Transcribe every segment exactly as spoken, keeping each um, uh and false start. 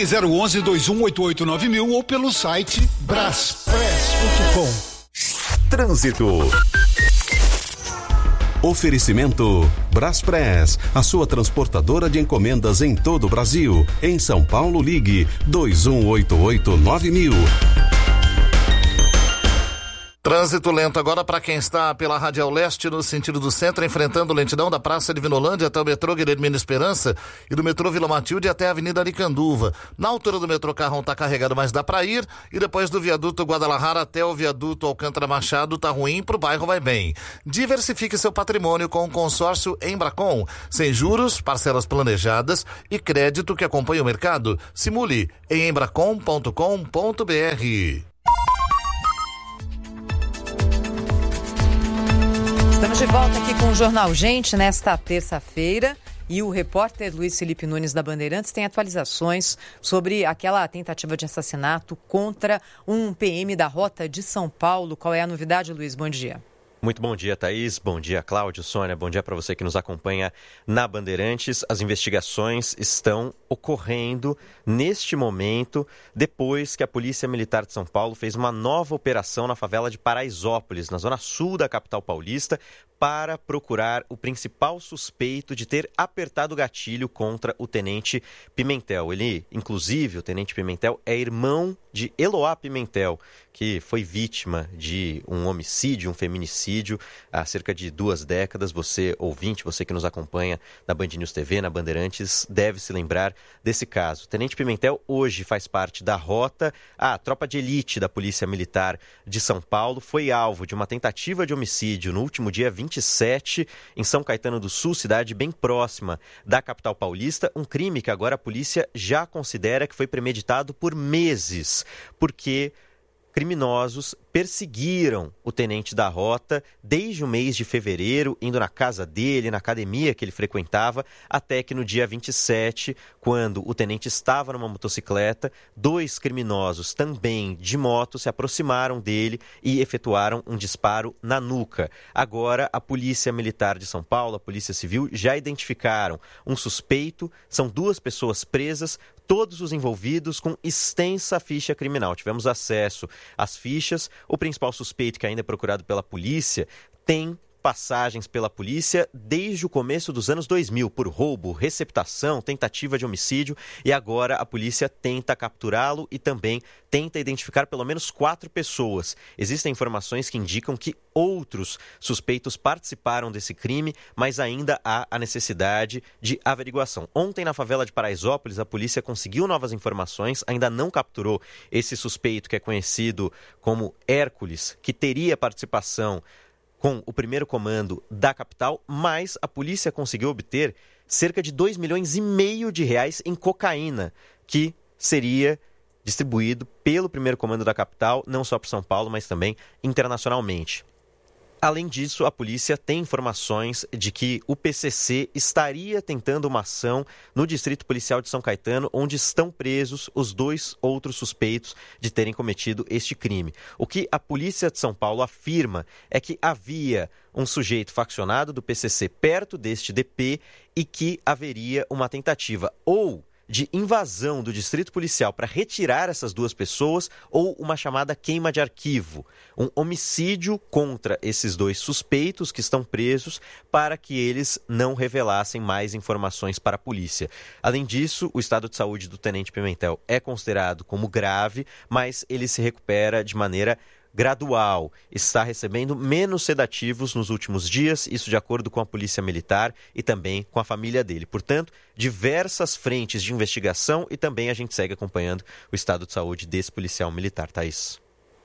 Ligue zero onze, dois um oito oito, nove mil ou pelo site braspress ponto com. Trânsito. Oferecimento Braspress, a sua transportadora de encomendas em todo o Brasil. Em São Paulo, ligue dois um oito oito, nove mil. Trânsito lento agora para quem está pela Radial Leste no sentido do centro, enfrentando lentidão da Praça de Vinolândia até o metrô Guilhermina Esperança e do metrô Vila Matilde até a Avenida Aricanduva. Na altura do metrô Carrão está carregado, mas dá para ir, e depois do viaduto Guadalajara até o viaduto Alcântara Machado tá ruim, pro bairro vai bem. Diversifique seu patrimônio com o consórcio Embracon, sem juros, parcelas planejadas e crédito que acompanha o mercado. Simule em embracon ponto com ponto br. Estamos de volta aqui com o Jornal Gente nesta terça-feira e o repórter Luiz Felipe Nunes da Bandeirantes tem atualizações sobre aquela tentativa de assassinato contra um P M da Rota de São Paulo. Qual é a novidade, Luiz? Bom dia. Muito bom dia, Thaís. Bom dia, Cláudio, Sônia. Bom dia para você que nos acompanha na Bandeirantes. As investigações estão ocorrendo neste momento, depois que a Polícia Militar de São Paulo fez uma nova operação na favela de Paraisópolis, na zona sul da capital paulista, para procurar o principal suspeito de ter apertado o gatilho contra o Tenente Pimentel. Ele, inclusive, o Tenente Pimentel, é irmão de Eloá Pimentel, que foi vítima de um homicídio, um feminicídio, há cerca de duas décadas. Você, ouvinte, você que nos acompanha na Band News T V, na Bandeirantes, deve se lembrar desse caso. O Tenente Pimentel hoje faz parte da Rota, a tropa de elite da Polícia Militar de São Paulo. Foi alvo de uma tentativa de homicídio no último dia vinte e sete, em São Caetano do Sul, cidade bem próxima da capital paulista. Um crime que agora a polícia já considera que foi premeditado por meses, porque criminosos perseguiram o tenente da Rota desde o mês de fevereiro, indo na casa dele, na academia que ele frequentava, até que no dia vinte e sete, quando o tenente estava numa motocicleta, dois criminosos também de moto se aproximaram dele e efetuaram um disparo na nuca. Agora, a Polícia Militar de São Paulo, a Polícia Civil, já identificaram um suspeito, são duas pessoas presas, todos os envolvidos com extensa ficha criminal. Tivemos acesso às fichas. O principal suspeito, que ainda é procurado pela polícia, tem passagens pela polícia desde o começo dos anos dois mil por roubo, receptação, tentativa de homicídio, e agora a polícia tenta capturá-lo e também tenta identificar pelo menos quatro pessoas. Existem informações que indicam que outros suspeitos participaram desse crime, mas ainda há a necessidade de averiguação. Ontem, na favela de Paraisópolis, a polícia conseguiu novas informações, ainda não capturou esse suspeito que é conhecido como Hércules, que teria participação com o primeiro comando da capital, mas a polícia conseguiu obter cerca de dois milhões e meio de reais em cocaína, que seria distribuído pelo primeiro comando da capital, não só para São Paulo, mas também internacionalmente. Além disso, a polícia tem informações de que o P C C estaria tentando uma ação no Distrito Policial de São Caetano, onde estão presos os dois outros suspeitos de terem cometido este crime. O que a Polícia de São Paulo afirma é que havia um sujeito faccionado do P C C perto deste D P e que haveria uma tentativa ou de invasão do distrito policial para retirar essas duas pessoas ou uma chamada queima de arquivo, um homicídio contra esses dois suspeitos que estão presos para que eles não revelassem mais informações para a polícia. Além disso, o estado de saúde do Tenente Pimentel é considerado como grave, mas ele se recupera de maneira gradual, está recebendo menos sedativos nos últimos dias, isso de acordo com a Polícia Militar e também com a família dele. Portanto, diversas frentes de investigação e também a gente segue acompanhando o estado de saúde desse policial militar. Thaís.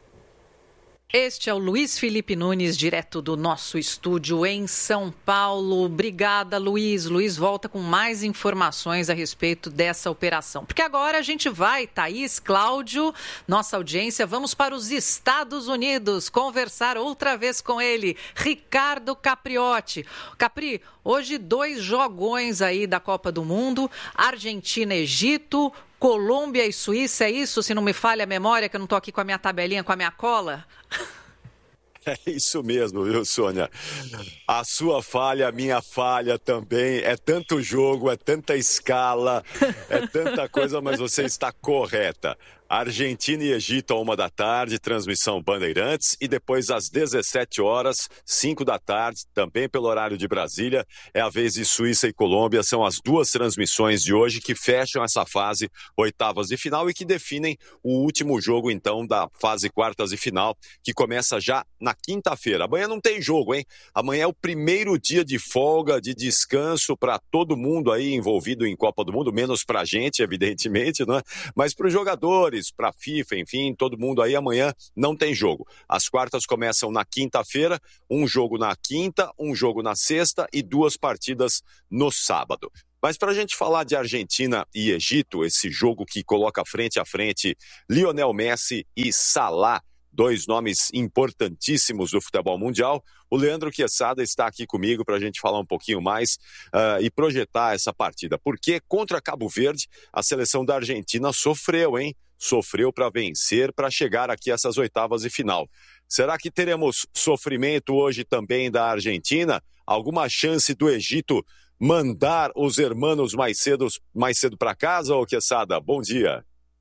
Este é o Luiz Felipe Nunes, direto do nosso estúdio em São Paulo. Obrigada, Luiz. Luiz volta com mais informações a respeito dessa operação. Porque agora a gente vai, Thaís, Cláudio, nossa audiência, vamos para os Estados Unidos conversar outra vez com ele, Ricardo Capriotti. Capri, hoje dois jogões aí da Copa do Mundo, Argentina e Egito, Colômbia e Suíça, é isso? Se não me falha a memória, que eu não estou aqui com a minha tabelinha, com a minha cola? É isso mesmo, viu, Sônia? A sua falha, a minha falha também. É tanto jogo, é tanta escala, é tanta coisa, mas você está correta. Argentina e Egito a uma da tarde, transmissão Bandeirantes, e depois às dezessete horas, cinco da tarde, também pelo horário de Brasília, é a vez de Suíça e Colômbia. São as duas transmissões de hoje que fecham essa fase oitavas de final e que definem o último jogo, então, da fase quartas de final, que começa já na quinta-feira. Amanhã não tem jogo, hein? Amanhã é o primeiro dia de folga, de descanso para todo mundo aí envolvido em Copa do Mundo, menos para a gente, evidentemente, né? Mas para os jogadores, para a FIFA, enfim, todo mundo aí, amanhã não tem jogo. As quartas começam na quinta-feira, um jogo na quinta, um jogo na sexta e duas partidas no sábado. Mas para a gente falar de Argentina e Egito, esse jogo que coloca frente a frente Lionel Messi e Salah, dois nomes importantíssimos do futebol mundial, o Leandro Quesada está aqui comigo para a gente falar um pouquinho mais uh, e projetar essa partida. Porque contra Cabo Verde, a seleção da Argentina sofreu, hein? Sofreu para vencer, para chegar aqui a essas oitavas de final. Será que teremos sofrimento hoje também da Argentina? Alguma chance do Egito mandar os hermanos mais cedo, mais cedo para casa, ô Quesada? Bom dia.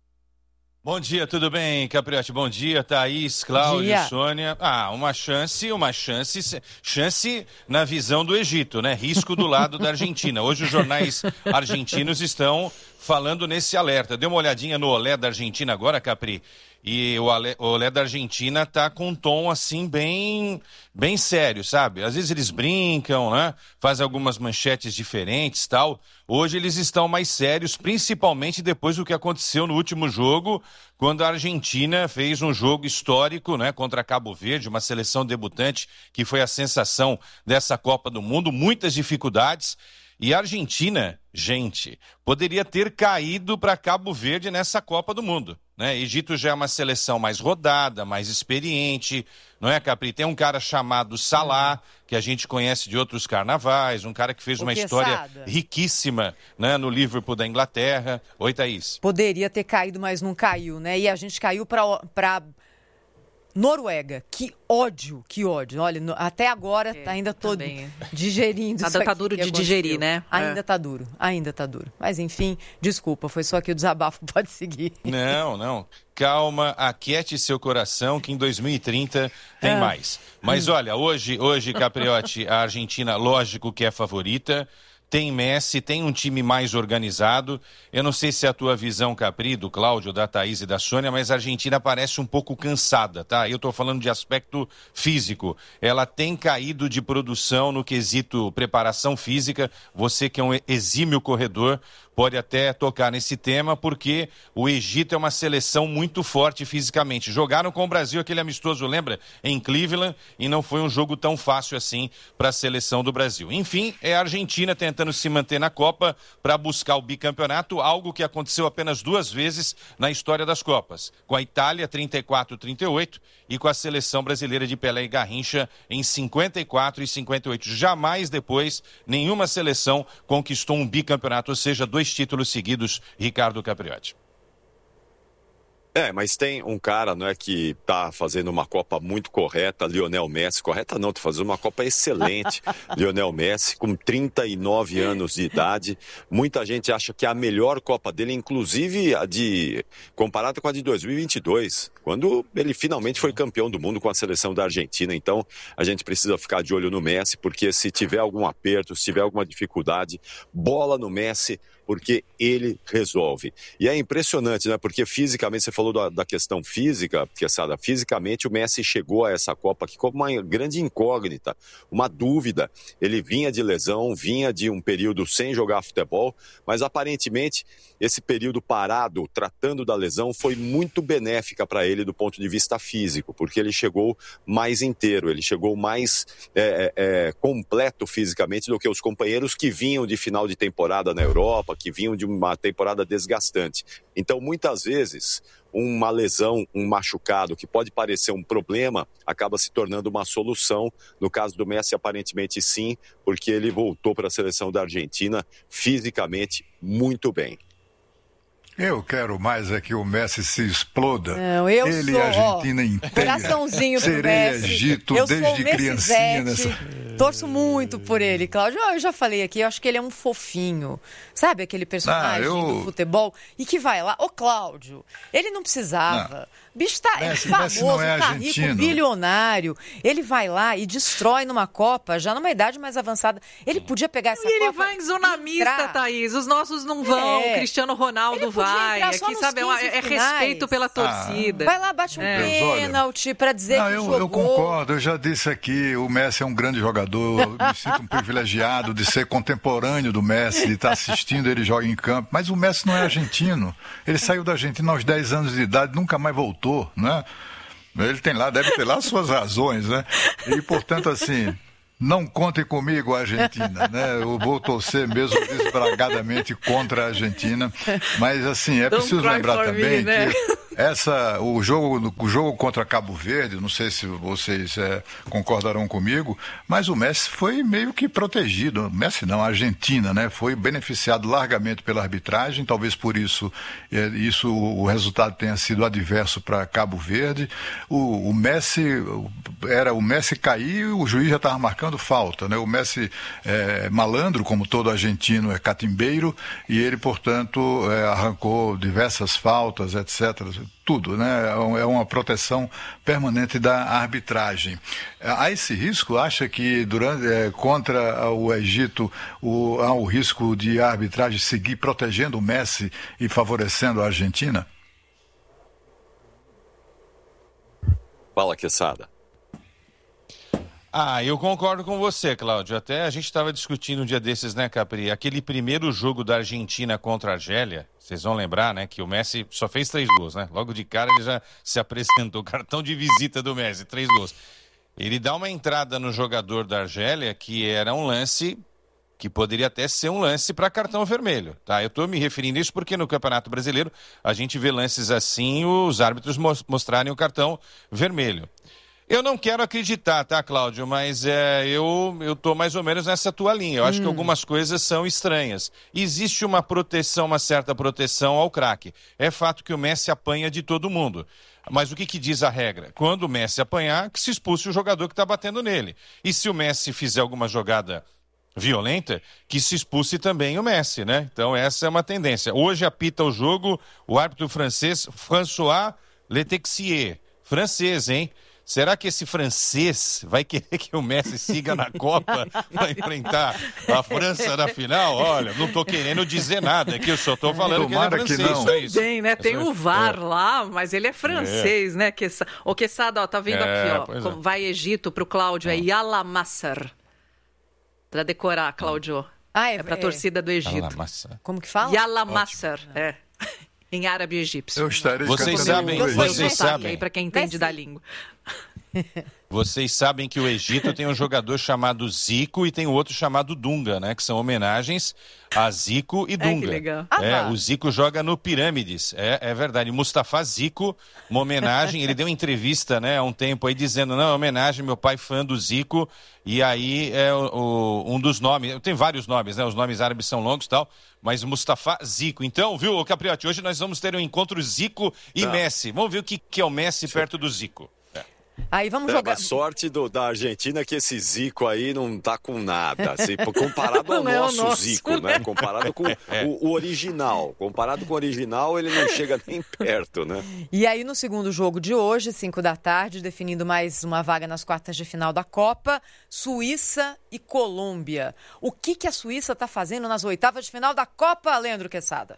Bom dia, tudo bem, Capriotti? Bom dia, Thaís, Cláudio, Sônia. Ah, uma chance, uma chance, chance na visão do Egito, né? Risco do lado da Argentina. Hoje os jornais argentinos estão falando nesse alerta. Dê uma olhadinha no olé da Argentina agora, Capri. E o olé da Argentina tá com um tom assim bem, bem sério, sabe? Às vezes eles brincam, né? Fazem algumas manchetes diferentes e tal. Hoje eles estão mais sérios, principalmente depois do que aconteceu no último jogo, quando a Argentina fez um jogo histórico, né, contra Cabo Verde, uma seleção debutante que foi a sensação dessa Copa do Mundo, muitas dificuldades. E a Argentina, gente, poderia ter caído para Cabo Verde nessa Copa do Mundo, né? Egito já é uma seleção mais rodada, mais experiente, não é, Capri? Tem um cara chamado Salah, que a gente conhece de outros carnavais, um cara que fez uma história riquíssima, né, no Liverpool da Inglaterra. Oi, Thaís. Poderia ter caído, mas não caiu, né? E a gente caiu para... pra... Noruega, que ódio, que ódio. Olha, no, até agora é, ainda tô também. digerindo Ainda tá duro de digerir, né? Ainda é. tá duro, ainda tá duro. Mas enfim, desculpa, foi só que o desabafo pode seguir. Não, não. Calma, aquiete seu coração que em dois mil e trinta tem é. mais. Mas olha, hoje, hoje, Capriotti, a Argentina, lógico que é favorita. Tem Messi, tem um time mais organizado. Eu não sei se é a tua visão, Capri, do Cláudio, da Thaís e da Sônia, mas a Argentina parece um pouco cansada, tá? Eu estou falando de aspecto físico. Ela tem caído de produção no quesito preparação física. Você que é um exímio corredor pode até tocar nesse tema, porque o Egito é uma seleção muito forte fisicamente. Jogaram com o Brasil aquele amistoso, lembra? Em Cleveland, e não foi um jogo tão fácil assim para a seleção do Brasil. Enfim, é a Argentina tentando se manter na Copa para buscar o bicampeonato, algo que aconteceu apenas duas vezes na história das Copas. Com a Itália, trinta e quatro a trinta e oito, e com a seleção brasileira de Pelé e Garrincha em cinquenta e quatro e cinquenta e oito. Jamais depois, nenhuma seleção conquistou um bicampeonato, ou seja, dois títulos seguidos, Ricardo Capriotti. É, mas tem um cara, não é, que tá fazendo uma Copa muito correta, Lionel Messi. Correta não, tá fazendo uma Copa excelente, Lionel Messi, com trinta e nove anos de idade. Muita gente acha que é a melhor Copa dele, inclusive a de comparada com a de dois mil e vinte e dois, quando ele finalmente foi campeão do mundo com a seleção da Argentina. Então, a gente precisa ficar de olho no Messi, porque se tiver algum aperto, se tiver alguma dificuldade, bola no Messi, porque ele resolve. E é impressionante, né? Porque fisicamente, você falou da, da questão física, Quesada, fisicamente o Messi chegou a essa Copa aqui como uma grande incógnita, uma dúvida. Ele vinha de lesão, vinha de um período sem jogar futebol, mas aparentemente esse período parado, tratando da lesão, foi muito benéfica para ele do ponto de vista físico, porque ele chegou mais inteiro, ele chegou mais é, é, completo fisicamente do que os companheiros que vinham de final de temporada na Europa, que vinham de uma temporada desgastante. Então, muitas vezes, uma lesão, um machucado que pode parecer um problema, acaba se tornando uma solução. No caso do Messi, aparentemente sim, porque ele voltou para a seleção da Argentina fisicamente muito bem. Eu quero mais é que o Messi se exploda. Não, eu Ele sou, e a Argentina ó, inteira. Coraçãozinho pro Serei Messi. Egito eu desde criancinha. Nessa... Torço muito por ele, Cláudio. Eu já falei aqui, eu acho que ele é um fofinho. Sabe aquele personagem ah, eu... do futebol? E que vai lá. Ô, Cláudio, ele não precisava. Não. O bicho tá Messi, famoso, não é tá rico, bilionário. Ele vai lá e destrói numa Copa, já numa idade mais avançada. Ele podia pegar essa e Copa... ele vai em zona mista, Thaís. Os nossos não vão. É. O Cristiano Ronaldo vai. Aqui, sabe, é, é respeito pela torcida. Ah. Vai lá, bate um é. pênalti pra dizer não, que eu, jogou. Eu concordo, eu já disse aqui, o Messi é um grande jogador. Eu me sinto um privilegiado de ser contemporâneo do Messi, de estar assistindo ele jogar em campo. Mas o Messi não é argentino. Ele saiu da Argentina aos dez anos de idade, nunca mais voltou. Né? Ele tem lá, deve ter lá suas razões, né? E, portanto, assim, não contem comigo, Argentina, né? Eu vou torcer mesmo desbragadamente contra a Argentina, mas, assim, é preciso lembrar também me, né? que essa, o, jogo, o jogo contra Cabo Verde, não sei se vocês é, concordarão comigo, mas o Messi foi meio que protegido. O Messi não, a Argentina, né? Foi beneficiado largamente pela arbitragem, talvez por isso, é, isso o resultado tenha sido adverso para Cabo Verde. O, o Messi, era o Messi cair e o juiz já estava marcando falta, né? O Messi é malandro, como todo argentino é catimbeiro, e ele, portanto, é, arrancou diversas faltas, etcétera, tudo, né? É uma proteção permanente da arbitragem. Há esse risco? Acha que durante, é, contra o Egito o, há o risco de a arbitragem seguir protegendo o Messi e favorecendo a Argentina? Fala, Quesada. Ah, eu concordo com você, Cláudio. Até a gente estava discutindo um dia desses, né, Capri? Aquele primeiro jogo da Argentina contra a Argélia, vocês vão lembrar, né, que o Messi só fez três gols, né? Logo de cara ele já se apresentou, cartão de visita do Messi, três gols. Ele dá uma entrada no jogador da Argélia que era um lance que poderia até ser um lance para cartão vermelho, tá? Eu estou me referindo a isso porque no Campeonato Brasileiro a gente vê lances assim, os árbitros mostrarem o cartão vermelho. Eu não quero acreditar, tá, Cláudio? Mas é, eu eu tô mais ou menos nessa tua linha. Eu acho hum. que algumas coisas são estranhas. Existe uma proteção, uma certa proteção ao craque. É fato que o Messi apanha de todo mundo. Mas o que, que diz a regra? Quando o Messi apanhar, que se expulse o jogador que está batendo nele. E se o Messi fizer alguma jogada violenta, que se expulse também o Messi, né? Então essa é uma tendência. Hoje apita o jogo o árbitro francês François Letexier. Francês, hein? Será que esse francês vai querer que o Messi siga na Copa para enfrentar a França na final? Olha, não estou querendo dizer nada aqui, eu só estou falando Tomara que ele é francês. Que não. É isso. Tem, né? Tem o V A R é. lá, mas ele é francês, é. né? Ô, Quesada, ó, tá vendo é, aqui, ó, como é. vai Egito pro Cláudio, é Yala Massar. Para decorar, Cláudio. Ah, é, é para a torcida do Egito. Como que fala? Yala Massar, é. Em árabe egípcio. Eu estarei Vocês sabem, vocês sabem. Para quem entende da língua. Vocês sabem que o Egito tem um jogador chamado Zico e tem outro chamado Dunga, né? Que são homenagens a Zico e Dunga. É, que legal. É, ah, o Zico joga no Pirâmides, é, é verdade. Mustafa Zico, uma homenagem, ele deu uma entrevista, né, há um tempo aí dizendo, não, é homenagem, meu pai fã do Zico, e aí é o, o, um dos nomes, tem vários nomes, né, os nomes árabes são longos e tal, mas Mustafa Zico. Então, viu, Capriotti, hoje nós vamos ter um encontro Zico e não. Messi. Vamos ver o que, que é o Messi Sim. perto do Zico. Aí vamos jogar. É, a sorte do, da Argentina é que esse Zico aí não tá com nada, assim, comparado ao nosso, é nosso Zico, né? né? Comparado com é. o, o original. Comparado com o original, ele não chega nem perto, né? E aí, no segundo jogo de hoje, cinco da tarde, definindo mais uma vaga nas quartas de final da Copa, Suíça e Colômbia. O que, que a Suíça tá fazendo nas oitavas de final da Copa, Leandro Quesada?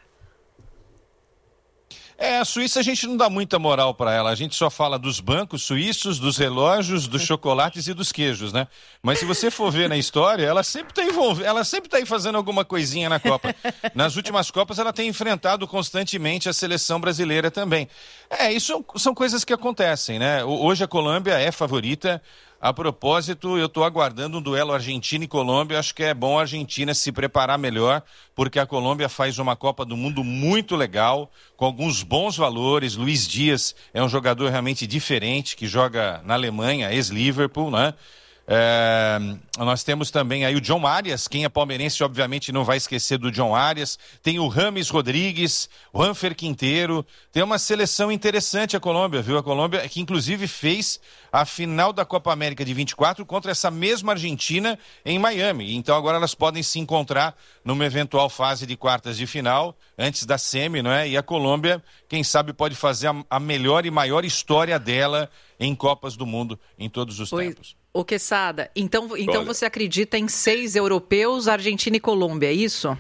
É, a Suíça a gente não dá muita moral para ela, a gente só fala dos bancos suíços, dos relógios, dos chocolates e dos queijos, né? Mas se você for ver na história, ela sempre está envolvida, ela sempre está aí fazendo alguma coisinha na Copa. Nas últimas Copas ela tem enfrentado constantemente a seleção brasileira também. É, isso são coisas que acontecem, né? Hoje a Colômbia é favorita. A propósito, eu estou aguardando um duelo Argentina e Colômbia. Acho que é bom a Argentina se preparar melhor, porque a Colômbia faz uma Copa do Mundo muito legal, com alguns bons valores. Luiz Dias é um jogador realmente diferente, que joga na Alemanha, ex-Liverpool, né? É, nós temos também aí o John Arias, quem é palmeirense obviamente não vai esquecer do John Arias, tem o Rames Rodrigues, o Juanfer Quinteiro, tem uma seleção interessante a Colômbia, viu? A Colômbia que inclusive fez a final da Copa América de vinte e quatro contra essa mesma Argentina em Miami, então agora elas podem se encontrar numa eventual fase de quartas de final, antes da semi, não é? E a Colômbia, quem sabe pode fazer a, a melhor e maior história dela em Copas do Mundo em todos os Oi. tempos. Ô, Quesada, então, então você acredita em seis europeus, Argentina e Colômbia, é isso?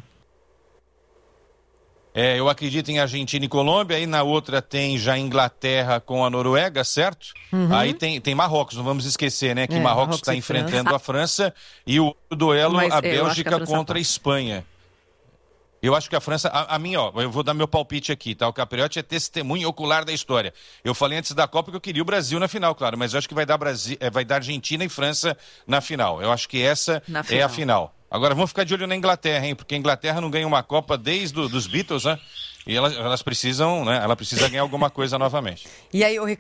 É, eu acredito em Argentina e Colômbia, aí na outra tem já Inglaterra com a Noruega, certo? Uhum. Aí tem, tem Marrocos, não vamos esquecer, né? Que é, Marrocos está enfrentando França. a França e o duelo Mas, a Bélgica a contra a Espanha. Eu acho que a França, a, a mim, ó, eu vou dar meu palpite aqui, tá? O Capriotti é testemunho ocular da história. Eu falei antes da Copa que eu queria o Brasil na final, claro, mas eu acho que vai dar, Brasil, é, vai dar Argentina e França na final. Eu acho que essa na é final. a final. Agora vamos ficar de olho na Inglaterra, hein? Porque a Inglaterra não ganha uma Copa desde do, dos Beatles, né? E elas, elas precisam, né? Ela precisa ganhar alguma coisa novamente. E aí, o